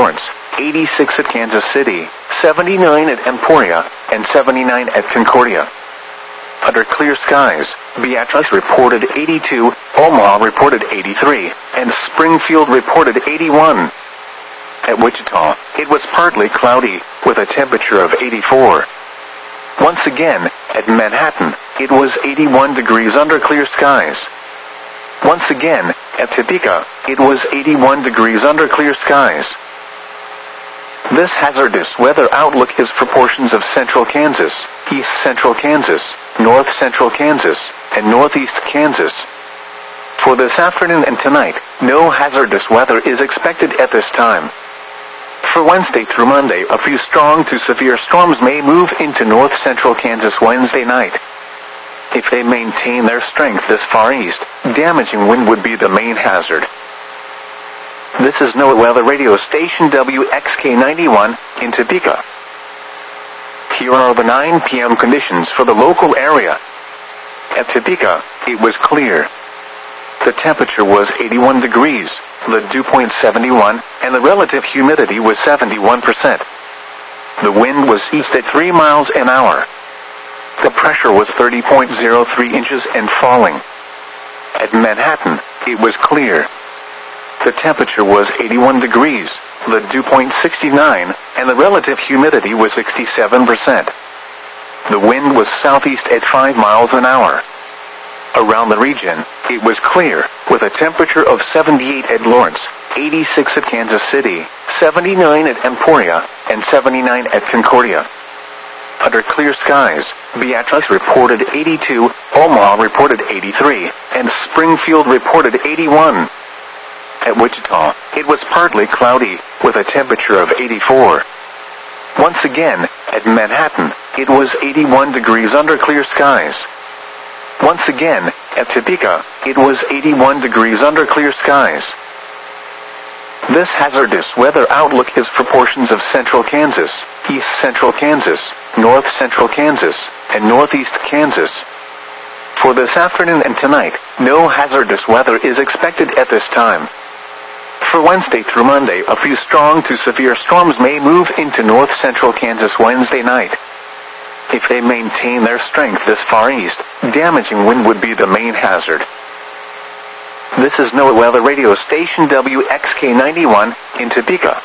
Lawrence, 86 at Kansas City, 79 at Emporia, and 79 at Concordia. Under clear skies, Beatrice reported 82, Omaha reported 83, and Springfield reported 81. At Wichita, it was partly cloudy, with a temperature of 84. Once again, at Manhattan, it was 81 degrees under clear skies. Once again, at Topeka, it was 81 degrees under clear skies. This hazardous weather outlook is for portions of central Kansas, east central Kansas, north central Kansas, and northeast Kansas. For this afternoon and tonight, no hazardous weather is expected at this time. For Wednesday through Monday, a few strong to severe storms may move into north central Kansas Wednesday night. If they maintain their strength this far east, damaging wind would be the main hazard. This is NOAA Weather Radio Station WXK91 in Topeka. Here are the 9 p.m. conditions for the local area. At Topeka, it was clear. The temperature was 81 degrees, the dew point 71, and the relative humidity was 71%. The wind was east at 3 miles an hour. The pressure was 30.03 inches and falling. At Manhattan, it was clear. The temperature was 81 degrees, the dew point 69, and the relative humidity was 67%. The wind was southeast at 5 miles an hour. Around the region, it was clear, with a temperature of 78 at Lawrence, 86 at Kansas City, 79 at Emporia, and 79 at Concordia. Under clear skies, Beatrice reported 82, Omaha reported 83, and Springfield reported 81. At Wichita, it was partly cloudy, with a temperature of 84. Once again, at Manhattan, it was 81 degrees under clear skies. Once again, at Topeka, it was 81 degrees under clear skies. This hazardous weather outlook is for portions of central Kansas, east central Kansas, north central Kansas, and northeast Kansas. For this afternoon and tonight, no hazardous weather is expected at this time. For Wednesday through Monday, a few strong to severe storms may move into north central Kansas Wednesday night. If they maintain their strength this far east, damaging wind would be the main hazard. This is NOAA Weather Radio Station WXK91 in Topeka.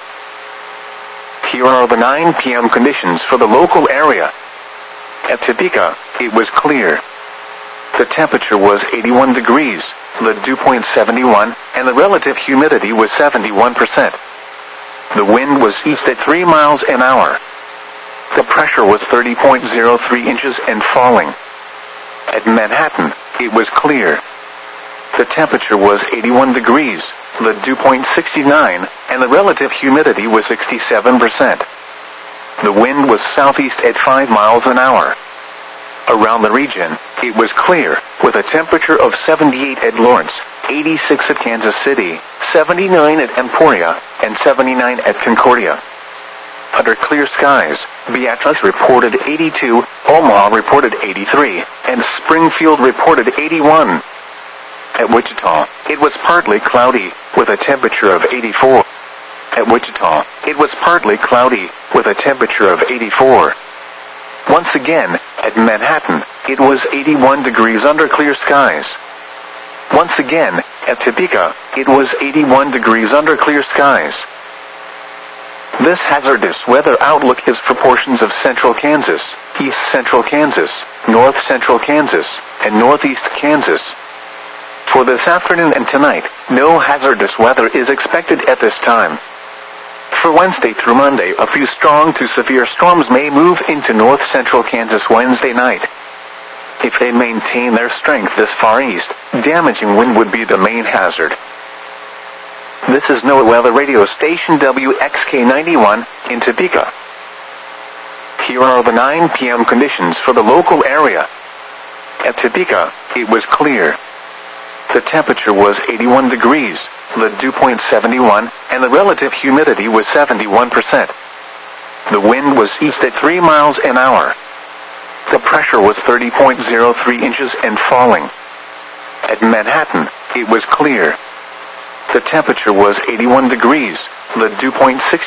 Here are the 9 p.m. conditions for the local area. At Topeka, it was clear. The temperature was 81 degrees, the dew point 71, and the relative humidity was 71%. The wind was east at 3 miles an hour. The pressure was 30.03 inches and falling. At Manhattan, it was clear. The temperature was 81 degrees, the dew point 69, and the relative humidity was 67%. The wind was southeast at 5 miles an hour. Around the region, it was clear, with a temperature of 78 at Lawrence, 86 at Kansas City, 79 at Emporia, and 79 at Concordia. Under clear skies, Beatrice reported 82, Omaha reported 83, and Springfield reported 81. At Wichita, it was partly cloudy, with a temperature of 84. At Wichita, it was partly cloudy, with a temperature of 84. Once again, at Manhattan, it was 81 degrees under clear skies. Once again, at Topeka, it was 81 degrees under clear skies. This hazardous weather outlook is for portions of central Kansas, east central Kansas, north central Kansas, and northeast Kansas. For this afternoon and tonight, no hazardous weather is expected at this time. For Wednesday through Monday, a few strong to severe storms may move into north central Kansas Wednesday night. If they maintain their strength this far east, damaging wind would be the main hazard. This is NOAA Weather Radio Station WXK91 in Topeka. Here are the 9 p.m. conditions for the local area. At Topeka, it was clear. The temperature was 81 degrees, the dew point 71, and the relative humidity was 71%. The wind was east at 3 miles an hour. The pressure was 30.03 inches and falling. At Manhattan, it was clear. The temperature was 81 degrees, the dew point 60.